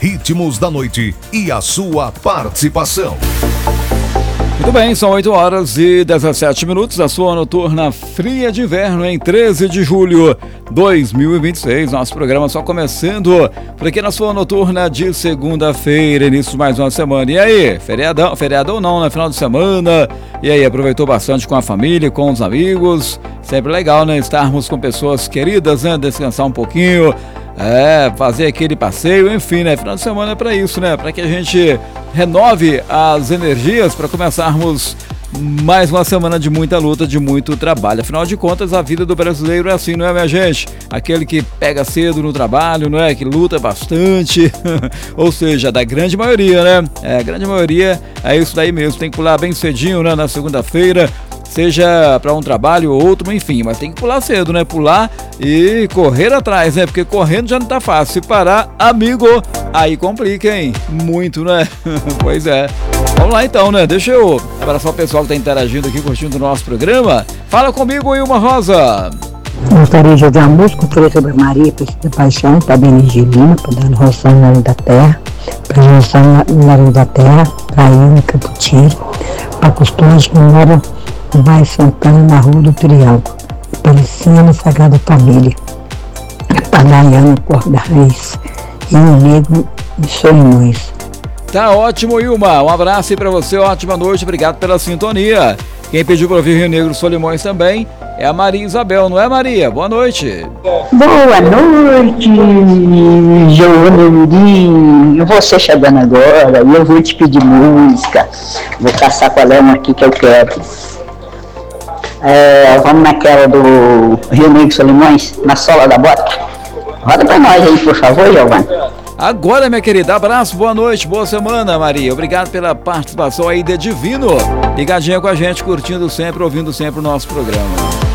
ritmos da noite e a sua participação. Muito bem, são 8h17, a sua noturna fria de inverno em 13 de julho de 2026. Nosso programa só começando por aqui na sua noturna de segunda-feira, início de mais uma semana. E aí, feriadão não, né? Final de semana. E aí, aproveitou bastante com a família, com os amigos. Sempre legal, né? Estarmos com pessoas queridas, né? Descansar um pouquinho. Fazer aquele passeio, enfim, né? Final de semana é pra isso, né? Pra que a gente renove as energias para começarmos mais uma semana de muita luta, de muito trabalho. Afinal de contas, a vida do brasileiro é assim, não é, minha gente? Aquele que pega cedo no trabalho, não é? Que luta bastante, ou seja, da grande maioria, né? A grande maioria é isso daí mesmo, tem que pular bem cedinho, né? Na segunda-feira, seja para um trabalho ou outro, enfim, mas tem que pular cedo, né? Pular e correr atrás, né? Porque correndo já não tá fácil. Se parar, amigo, aí complica, hein? Muito, né? Pois é. Vamos lá então, né? Deixa eu abraçar o pessoal que tá interagindo aqui, curtindo o nosso programa. Fala comigo, Ilma Rosa. Gostaria de ouvir a música Flor sobre Maria, Precisa Paixão, para Benigilina, para Dano Rossano na Luz da Terra, para Rossano na Luz da Terra, para Ilma Caputino, para Costumes que mora Vai Santana, na Rua do Triângulo, Palicina Sagrada Família, para Daiane Corda Reis e o Negro de Solimões. Tá ótimo, Ilma. Um abraço aí pra você, ótima noite, obrigado pela sintonia. Quem pediu pra ouvir Rio Negro Solimões também é a Maria Isabel, não é, Maria? Boa noite. Boa noite, João. Eu vou ser chegando agora e eu vou te pedir música. Vou caçar qual é uma aqui que eu quero. Vamos naquela do Rio Negro Solimões, na sola da bota. Roda pra nós aí, por favor, Giovanni. Agora, minha querida, abraço, boa noite, boa semana, Maria. Obrigado pela participação aí de Divino. Ligadinha com a gente, curtindo sempre, ouvindo sempre o nosso programa.